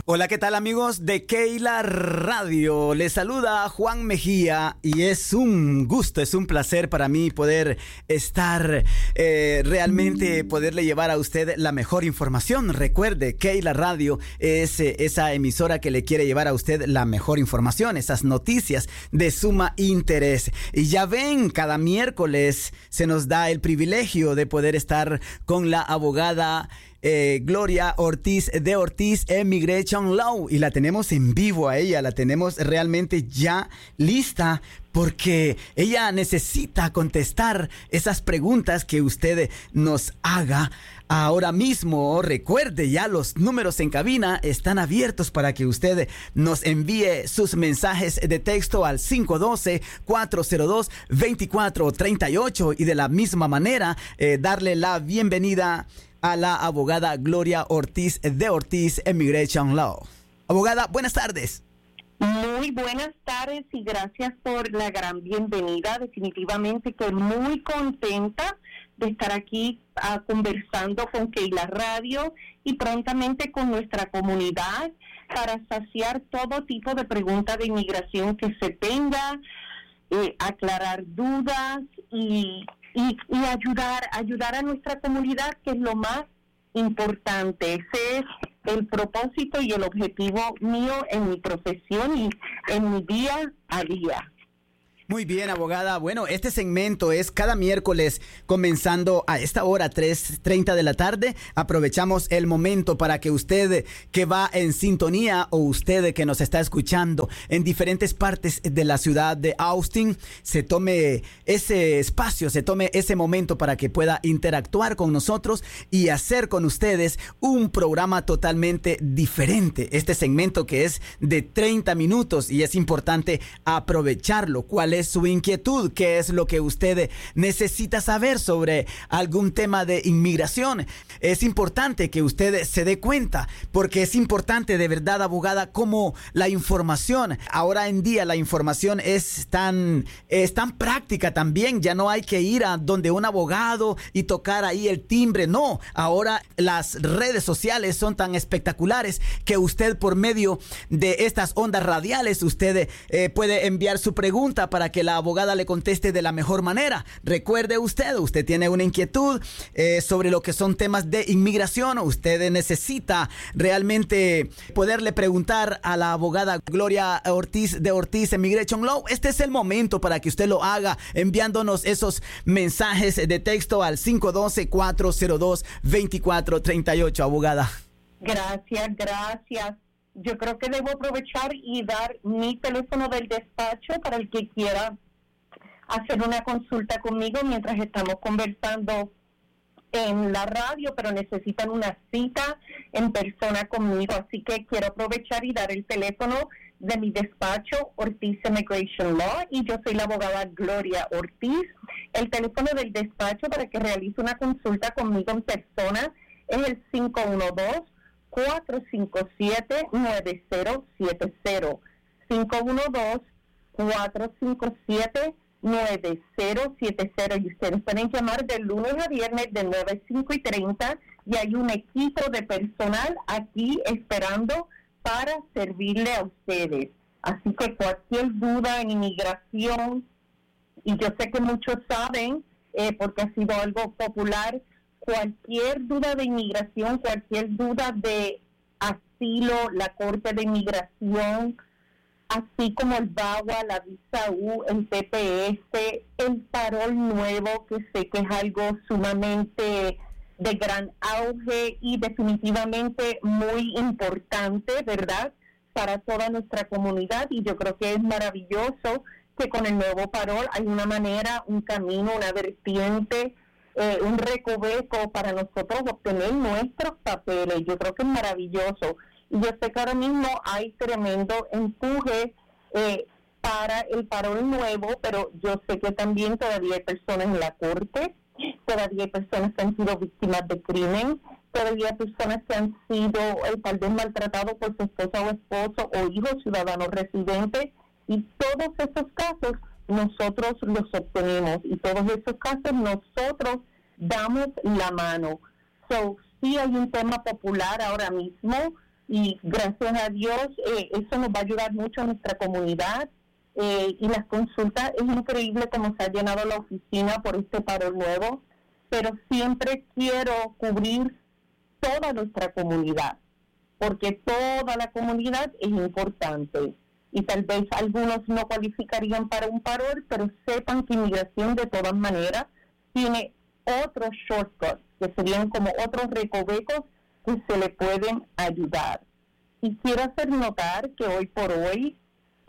Hola, ¿qué tal amigos de Keila Radio? Les saluda Juan Mejía y es un gusto, es un placer para mí poder estar, realmente poderle llevar a usted la mejor información. Recuerde, Keila Radio es esa emisora que le quiere llevar a usted la mejor información, esas noticias de suma interés. Y ya ven, cada miércoles se nos da el privilegio de poder estar con la abogada Gloria Ortiz de Ortiz Immigration Law, y la tenemos en vivo a ella, la tenemos realmente ya lista porque ella necesita contestar esas preguntas que usted nos haga ahora mismo. Recuerde, ya los números en cabina están abiertos para que usted nos envíe sus mensajes de texto al 512-402-2438 y de la misma manera darle la bienvenida a la abogada Gloria Ortiz de Ortiz Immigration Law. Abogada, buenas tardes. Muy buenas tardes y gracias por la gran bienvenida. Definitivamente que muy contenta de estar aquí conversando con Keila Radio y prontamente con nuestra comunidad para saciar todo tipo de preguntas de inmigración que se tenga, aclarar dudas y ayudar a nuestra comunidad, que es lo más importante. Ese es el propósito y el objetivo mío en mi profesión y en mi día a día. Muy bien, abogada. Bueno, este segmento es cada miércoles comenzando a esta hora, 3:30 de la tarde. Aprovechamos el momento para que usted que va en sintonía o usted que nos está escuchando en diferentes partes de la ciudad de Austin se tome ese espacio, se tome ese momento para que pueda interactuar con nosotros y hacer con ustedes un programa totalmente diferente. Este segmento que es de 30 minutos y es importante aprovecharlo. ¿Cuál es su inquietud? ¿Qué es lo que usted necesita saber sobre algún tema de inmigración? Es importante que usted se dé cuenta, porque es importante de verdad, abogada, como la información, ahora en día la información es tan práctica también. Ya no hay que ir a donde un abogado y tocar ahí el timbre. No, ahora las redes sociales son tan espectaculares que usted, por medio de estas ondas radiales, usted puede enviar su pregunta para que la abogada le conteste de la mejor manera. Recuerde, usted tiene una inquietud sobre lo que son temas de inmigración. Usted necesita realmente poderle preguntar a la abogada Gloria Ortiz de Ortiz Immigration Law. Este es el momento para que usted lo haga enviándonos esos mensajes de texto al 512-402-2438, abogada. Gracias. Yo creo que debo aprovechar y dar mi teléfono del despacho para el que quiera hacer una consulta conmigo mientras estamos conversando en la radio, pero necesitan una cita en persona conmigo. Así que quiero aprovechar y dar el teléfono de mi despacho, Ortiz Immigration Law, y yo soy la abogada Gloria Ortiz. El teléfono del despacho para que realice una consulta conmigo en persona es el 512-457-9070. 512-457-9070. Y ustedes pueden llamar de lunes a viernes de 9 a 5:30 y hay un equipo de personal aquí esperando para servirle a ustedes. Así que cualquier duda en inmigración, y yo sé que muchos saben, porque ha sido algo popular, cualquier duda de inmigración, cualquier duda de asilo, la Corte de Inmigración, así como el VAWA, la visa U, el TPS, el parol nuevo, que sé que es algo sumamente de gran auge y definitivamente muy importante, ¿verdad?, para toda nuestra comunidad. Y yo creo que es maravilloso que con el nuevo parol hay una manera, un camino, una vertiente, un recoveco para nosotros obtener nuestros papeles. Yo creo que es maravilloso. Y yo sé que ahora mismo hay tremendo empuje para el parol nuevo, pero yo sé que también todavía hay personas en la corte, todavía hay personas que han sido víctimas de crimen, todavía hay personas que han sido tal vez maltratados por su esposa o esposo o hijos ciudadanos residentes, y todos esos casos nosotros los obtenemos, y todos esos casos nosotros damos la mano. So, sí hay un tema popular ahora mismo y gracias a Dios eso nos va a ayudar mucho a nuestra comunidad. Y las consultas, es increíble cómo se ha llenado la oficina por este paro nuevo, pero siempre quiero cubrir toda nuestra comunidad, porque toda la comunidad es importante. Y tal vez algunos no cualificarían para un parol, pero sepan que inmigración de todas maneras tiene otros shortcuts, que serían como otros recovecos que se le pueden ayudar. Y quiero hacer notar que hoy por hoy,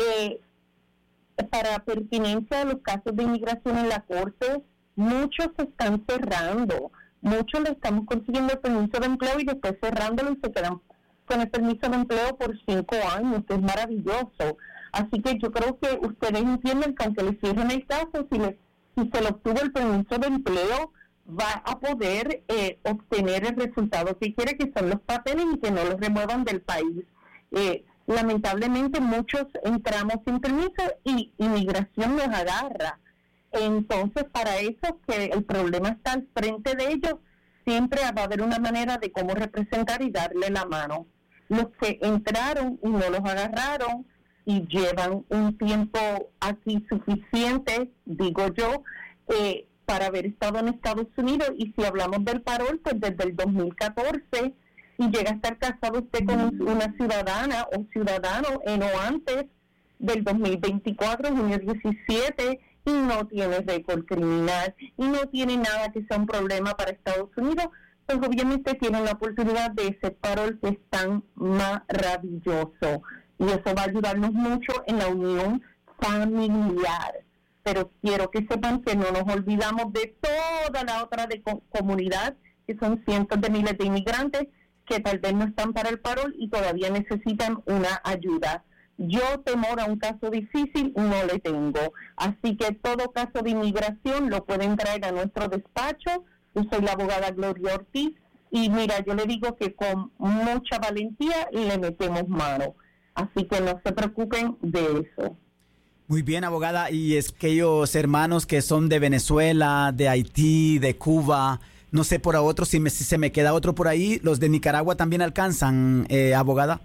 para pertinencia de los casos de inmigración en la corte, muchos se están cerrando. Muchos le estamos consiguiendo el permiso de empleo y después cerrándolo y se quedan con el permiso de empleo por 5 años, que es maravilloso. Así que yo creo que ustedes entienden que aunque le cierren el caso, si se le obtuvo el permiso de empleo, va a poder obtener el resultado que quiere, que son los papeles y que no los remuevan del país. Lamentablemente muchos entramos sin permiso y inmigración nos agarra. Entonces, para eso que el problema está al frente de ellos, siempre va a haber una manera de cómo representar y darle la mano. Los que entraron y no los agarraron y llevan un tiempo aquí suficiente, digo yo, para haber estado en Estados Unidos, y si hablamos del parol, pues desde el 2014, y llega a estar casado usted con una ciudadana o ciudadano o antes del 2024, junio 17, y no tiene récord criminal y no tiene nada que sea un problema para Estados Unidos, pues obviamente tienen la oportunidad de ese parol que es tan maravilloso, y eso va a ayudarnos mucho en la unión familiar. Pero quiero que sepan que no nos olvidamos de toda la otra comunidad, que son cientos de miles de inmigrantes que tal vez no están para el parol y todavía necesitan una ayuda. Yo temor a un caso difícil no le tengo, así que todo caso de inmigración lo pueden traer a nuestro despacho. Yo soy la abogada Gloria Ortiz y mira, yo le digo que con mucha valentía le metemos mano, así que no se preocupen de eso. Muy bien, abogada, y es aquellos hermanos que son de Venezuela, de Haití, de Cuba, no sé por otro, si se me queda otro por ahí, ¿los de Nicaragua también alcanzan, abogada?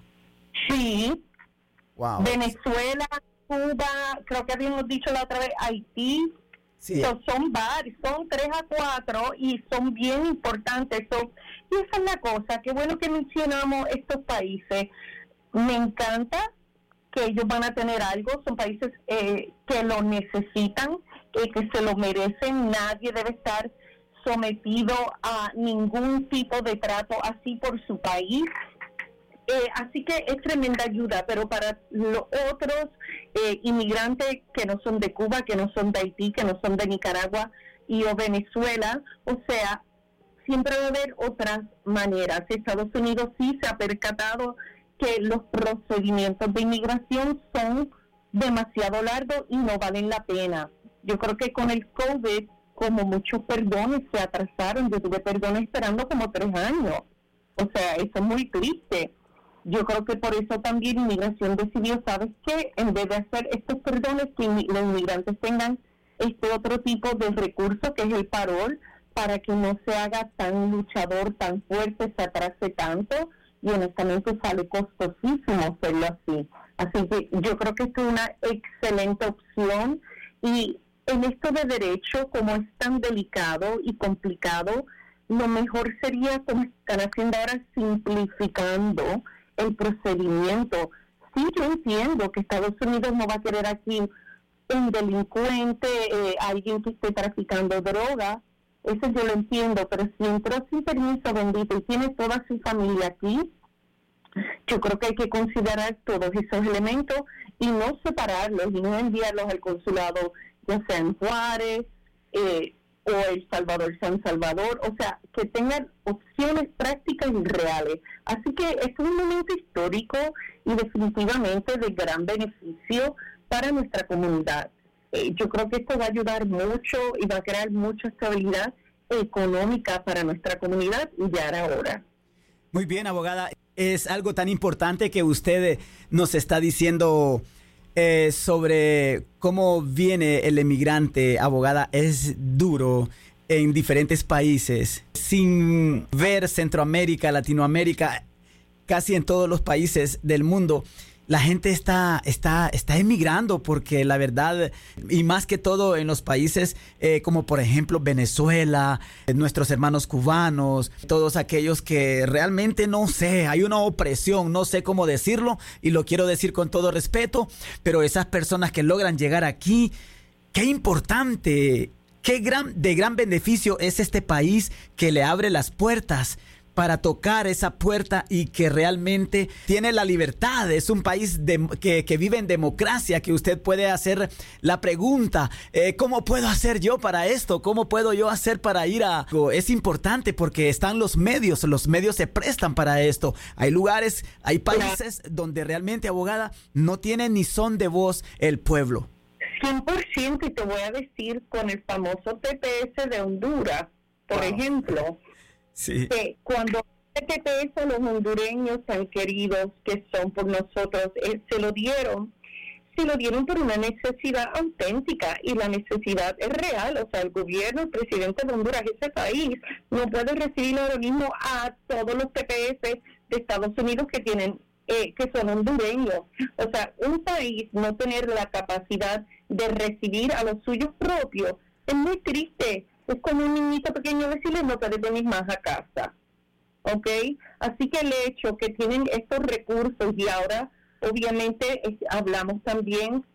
Sí. Wow. Venezuela, Cuba, creo que habíamos dicho la otra vez, Haití. Sí. Son varios, son 3 a 4 y son bien importantes. Y esa es la cosa, qué bueno que mencionamos estos países. Me encanta que ellos van a tener algo, son países que lo necesitan, que se lo merecen. Nadie debe estar sometido a ningún tipo de trato así por su país. Así que es tremenda ayuda, pero para los otros inmigrantes que no son de Cuba, que no son de Haití, que no son de Nicaragua o Venezuela, o sea, siempre va a haber otras maneras. Estados Unidos sí se ha percatado que los procedimientos de inmigración son demasiado largos y no valen la pena. Yo creo que con el COVID, como muchos perdones se atrasaron, yo tuve perdones esperando como 3 años. O sea, eso es muy triste. Yo creo que por eso también inmigración decidió, ¿sabes qué? En vez de hacer estos perdones, que los inmigrantes tengan este otro tipo de recurso que es el parol, para que no se haga tan luchador, tan fuerte, se atrase tanto, y honestamente sale costosísimo hacerlo así. Así que yo creo que esto es una excelente opción, y en esto de derecho, como es tan delicado y complicado, lo mejor sería, como están haciendo ahora, simplificando el procedimiento. Sí, yo entiendo que Estados Unidos no va a querer aquí un delincuente, alguien que esté traficando droga, eso yo lo entiendo, pero si entró sin permiso, bendito, y tiene toda su familia aquí, yo creo que hay que considerar todos esos elementos y no separarlos y no enviarlos al consulado, ya sea en Juárez o El Salvador, San Salvador, o sea, que tengan opciones prácticas y reales. Así que es un momento histórico y definitivamente de gran beneficio para nuestra comunidad. Yo creo que esto va a ayudar mucho y va a crear mucha estabilidad económica para nuestra comunidad y ya era hora. Muy bien, abogada. Es algo tan importante que usted nos está diciendo sobre cómo viene el emigrante, abogada. Es duro en diferentes países. Sin ver Centroamérica, Latinoamérica, casi en todos los países del mundo, la gente está emigrando porque la verdad, y más que todo en los países como por ejemplo Venezuela, nuestros hermanos cubanos, todos aquellos que realmente no sé, hay una opresión, no sé cómo decirlo y lo quiero decir con todo respeto, pero esas personas que logran llegar aquí, qué importante, de gran beneficio es este país que le abre las puertas para tocar esa puerta y que realmente tiene la libertad. Es un país que vive en democracia, que usted puede hacer la pregunta, ¿cómo puedo hacer yo para esto? ¿Cómo puedo yo hacer para ir a...? Es importante porque están los medios se prestan para esto. Hay lugares, hay países donde realmente, abogada, no tiene ni son de voz el pueblo. 100%, y te voy a decir con el famoso TPS de Honduras, por ejemplo. Sí. Que cuando el TPS los hondureños tan queridos que son por nosotros, se lo dieron por una necesidad auténtica, y la necesidad es real. O sea, el gobierno, el presidente de Honduras, ese país, no puede recibir ahora mismo a todos los TPS de Estados Unidos que tienen que son hondureños. O sea, un país no tener la capacidad de recibir a los suyos propios es muy triste. Es como un niñito pequeño decirle no puedes venir más a casa, ¿ok? Así que el hecho que tienen estos recursos, y ahora obviamente hablamos también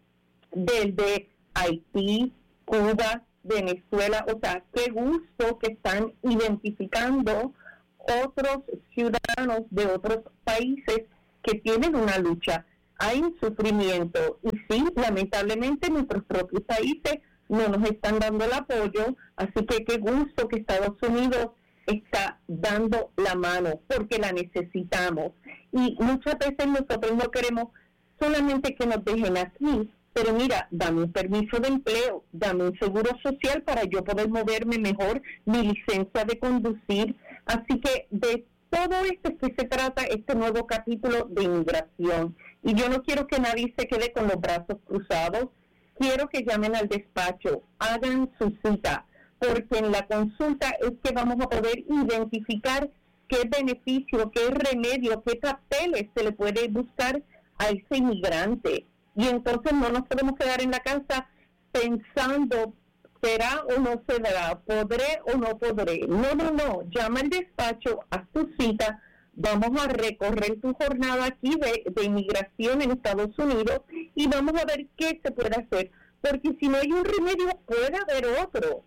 de Haití, Cuba, Venezuela, o sea, qué gusto que están identificando otros ciudadanos de otros países que tienen una lucha. Hay un sufrimiento, y sí, lamentablemente nuestros propios países no nos están dando el apoyo, así que qué gusto que Estados Unidos está dando la mano, porque la necesitamos. Y muchas veces nosotros no queremos solamente que nos dejen aquí, pero mira, dame un permiso de empleo, dame un seguro social para yo poder moverme mejor, mi licencia de conducir. Así que de todo esto es que se trata este nuevo capítulo de inmigración. Y yo no quiero que nadie se quede con los brazos cruzados. Quiero que llamen al despacho, hagan su cita, porque en la consulta es que vamos a poder identificar qué beneficio, qué remedio, qué papeles se le puede buscar a ese inmigrante. Y entonces no nos podemos quedar en la casa pensando, ¿será o no será? ¿Podré o no podré? No. Llama al despacho, haz tu cita. Vamos a recorrer tu jornada aquí de inmigración en Estados Unidos y vamos a ver qué se puede hacer. Porque si no hay un remedio, puede haber otro.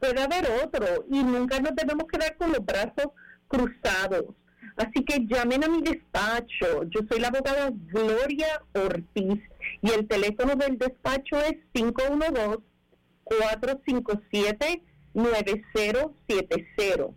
Y nunca nos debemos quedar con los brazos cruzados. Así que llamen a mi despacho. Yo soy la abogada Gloria Ortiz y el teléfono del despacho es 512-457-9070.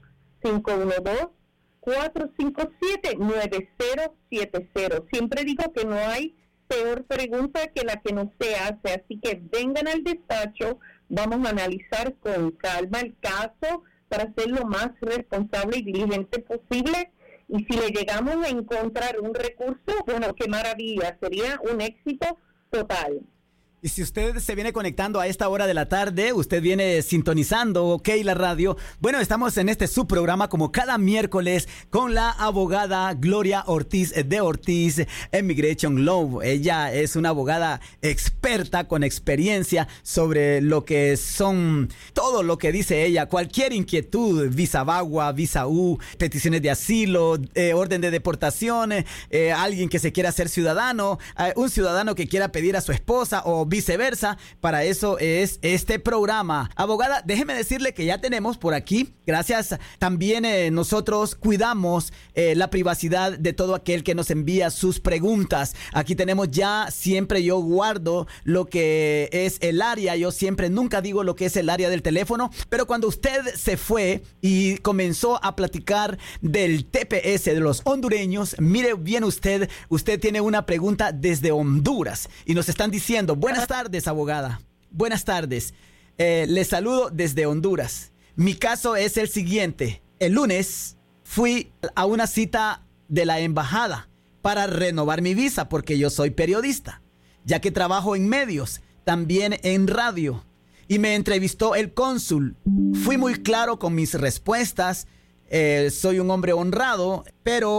512-457-9070. Siempre digo que no hay peor pregunta que la que no se hace. Así que vengan al despacho, vamos a analizar con calma el caso para ser lo más responsable y diligente posible. Y si le llegamos a encontrar un recurso, bueno, qué maravilla, sería un éxito total. Y si usted se viene conectando a esta hora de la tarde, usted viene sintonizando OK la radio. Bueno, estamos en este subprograma como cada miércoles con la abogada Gloria Ortiz de Ortiz Immigration Law. Ella es una abogada experta con experiencia sobre lo que son todo lo que dice ella, cualquier inquietud, visa VAWA, visa U, peticiones de asilo, orden de deportación, alguien que se quiera hacer ciudadano, un ciudadano que quiera pedir a su esposa o viceversa. Para eso es este programa. Abogada, déjeme decirle que ya tenemos por aquí, gracias, también nosotros cuidamos la privacidad de todo aquel que nos envía sus preguntas. Aquí tenemos ya, siempre yo guardo lo que es el área, yo siempre nunca digo lo que es el área del teléfono, pero cuando usted se fue y comenzó a platicar del TPS de los hondureños, mire bien usted tiene una pregunta desde Honduras y nos están diciendo: buenas tardes, abogada. Buenas tardes. Les saludo desde Honduras. Mi caso es el siguiente. El lunes fui a una cita de la embajada para renovar mi visa porque yo soy periodista, ya que trabajo en medios, también en radio. Y me entrevistó el cónsul. Fui muy claro con mis respuestas. Soy un hombre honrado, pero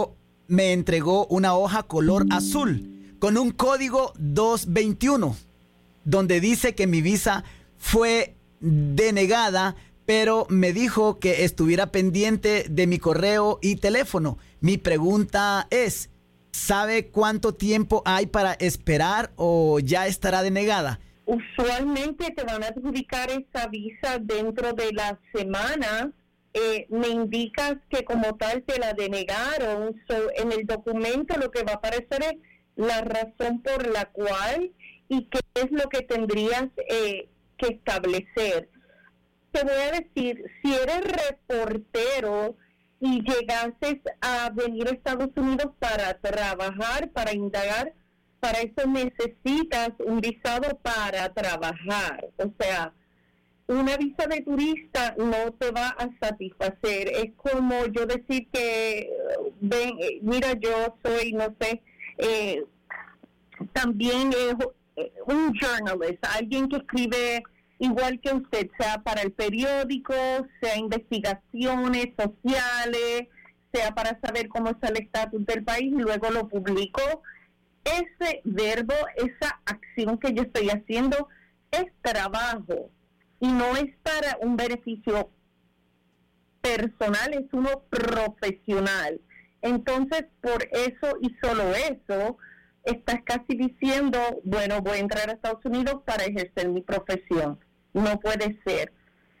me entregó una hoja color azul con un código 221, donde dice que mi visa fue denegada, pero me dijo que estuviera pendiente de mi correo y teléfono. Mi pregunta es, ¿sabe cuánto tiempo hay para esperar o ya estará denegada? Usualmente te van a adjudicar esa visa dentro de la semana. Me indicas que como tal te la denegaron. En el documento lo que va a aparecer es la razón por la cual y qué es lo que tendrías que establecer. Te voy a decir, si eres reportero y llegases a venir a Estados Unidos para trabajar, para indagar, para eso necesitas un visado para trabajar. O sea, una visa de turista no te va a satisfacer. Es como yo decir que, mira, yo soy, no sé, también un journalist, alguien que escribe igual que usted, sea para el periódico, sea investigaciones sociales, sea para saber cómo está el estatus del país y luego lo publico. Ese verbo, esa acción que yo estoy haciendo es trabajo y no es para un beneficio personal, es uno profesional. Entonces, por eso y solo eso, estás casi diciendo, bueno, voy a entrar a Estados Unidos para ejercer mi profesión. No puede ser.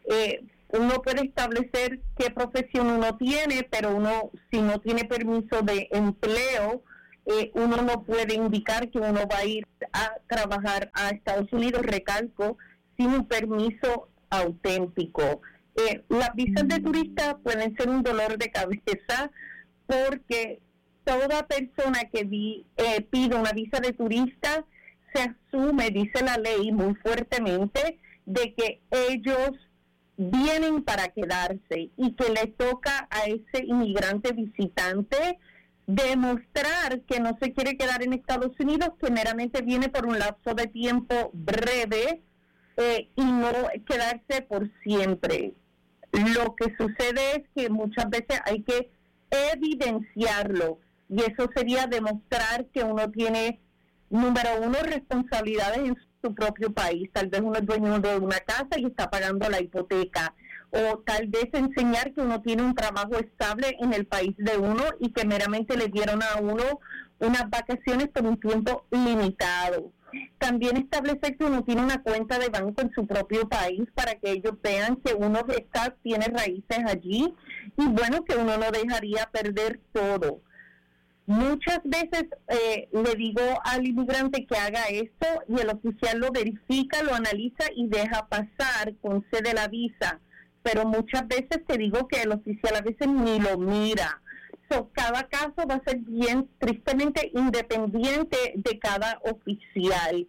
Uno puede establecer qué profesión uno tiene, pero uno, si no tiene permiso de empleo, uno no puede indicar que uno va a ir a trabajar a Estados Unidos, recalco, sin un permiso auténtico. Las visas de turista pueden ser un dolor de cabeza porque toda persona que pide una visa de turista se asume, dice la ley muy fuertemente, de que ellos vienen para quedarse y que le toca a ese inmigrante visitante demostrar que no se quiere quedar en Estados Unidos, que meramente viene por un lapso de tiempo breve y no quedarse por siempre. Lo que sucede es que muchas veces hay que evidenciarlo y eso sería demostrar que uno tiene, número uno, responsabilidades en su propio país. Tal vez uno es dueño de una casa y está pagando la hipoteca, o tal vez enseñar que uno tiene un trabajo estable en el país de uno y que meramente le dieron a uno unas vacaciones por un tiempo limitado. También establecer que uno tiene una cuenta de banco en su propio país para que ellos vean que uno tiene raíces allí y bueno, que uno no dejaría perder todo. Muchas veces le digo al inmigrante que haga esto y el oficial lo verifica, lo analiza y deja pasar, concede la visa. Pero muchas veces te digo que el oficial a veces ni lo mira. Cada caso va a ser bien, tristemente, independiente de cada oficial.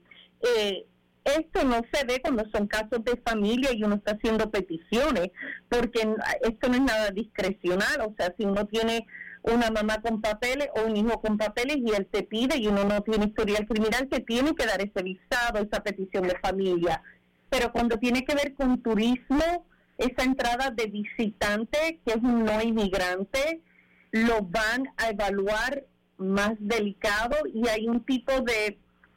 Esto no se ve cuando son casos de familia y uno está haciendo peticiones, porque esto no es nada discrecional. O sea, si uno tiene una mamá con papeles o un hijo con papeles y él te pide y uno no tiene historial criminal, que tiene que dar ese visado, esa petición de familia. Pero cuando tiene que ver con turismo, esa entrada de visitante, que es un no inmigrante, lo van a evaluar más delicado y hay un tipo de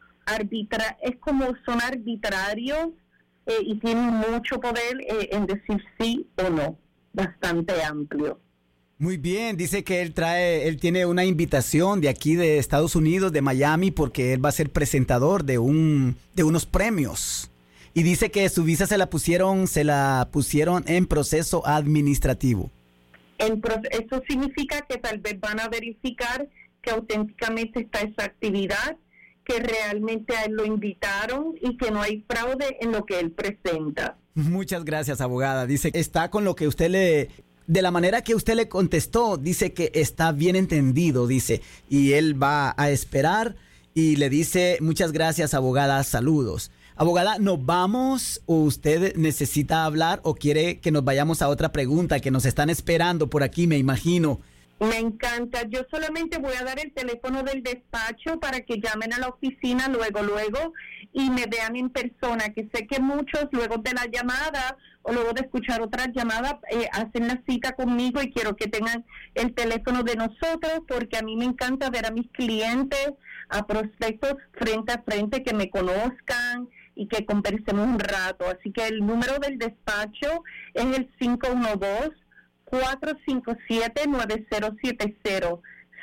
es como son arbitrarios y tienen mucho poder en decir sí o no, bastante amplio. Muy bien, dice que él tiene una invitación de aquí de Estados Unidos, de Miami, porque él va a ser presentador de unos premios. Y dice que su visa se la pusieron en proceso administrativo. Eso significa que tal vez van a verificar que auténticamente está esa actividad, que realmente a él lo invitaron y que no hay fraude en lo que él presenta. Muchas gracias, abogada. Dice que está con lo que de la manera que usted le contestó, dice que está bien entendido, dice, y él va a esperar y le dice, muchas gracias, abogada, saludos. Abogada, ¿nos vamos o usted necesita hablar o quiere que nos vayamos a otra pregunta que nos están esperando por aquí, me imagino? Me encanta. Yo solamente voy a dar el teléfono del despacho para que llamen a la oficina luego y me vean en persona, que sé que muchos luego de la llamada o luego de escuchar otras llamadas hacen la cita conmigo y quiero que tengan el teléfono de nosotros porque a mí me encanta ver a mis clientes, a prospectos frente a frente, que me conozcan y que conversemos un rato. Así que el número del despacho es el 512-457-9070.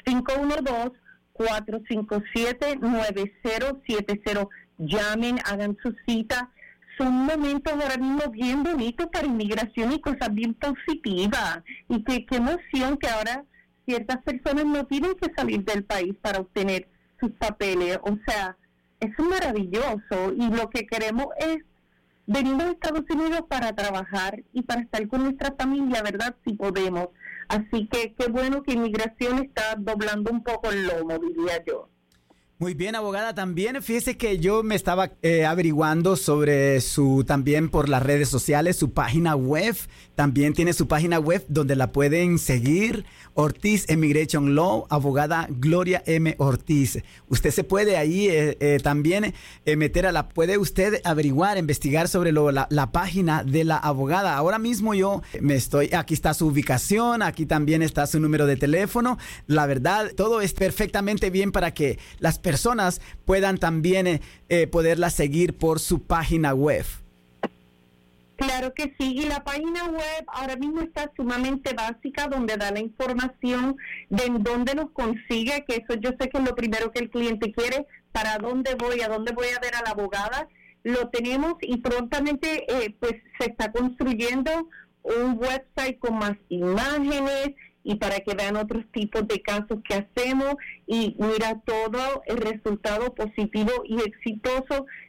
512-457-9070. Llamen, hagan su cita. Son momentos ahora mismo bien bonitos para inmigración y cosas bien positivas. Y qué emoción que ahora ciertas personas no tienen que salir del país para obtener sus papeles. O sea, eso es maravilloso. Y lo que queremos es venimos a Estados Unidos para trabajar y para estar con nuestra familia, ¿verdad? Si podemos. Así que qué bueno que inmigración está doblando un poco el lomo, diría yo. Muy bien, abogada. También fíjese que yo me estaba averiguando sobre también por las redes sociales, su página web. También tiene su página web donde la pueden seguir. Ortiz Immigration Law, abogada Gloria M. Ortiz. Usted se puede ahí también puede usted averiguar, investigar sobre la página de la abogada. Ahora mismo aquí está su ubicación, aquí también está su número de teléfono. La verdad, todo es perfectamente bien para que las personas puedan también poderla seguir por su página web. Claro que sí, y la página web ahora mismo está sumamente básica, donde da la información de en dónde nos consigue, que eso yo sé que es lo primero que el cliente quiere, para dónde voy, a dónde voy a ver a la abogada. Lo tenemos y prontamente pues se está construyendo un website con más imágenes y para que vean otros tipos de casos que hacemos y mira todo el resultado positivo y exitoso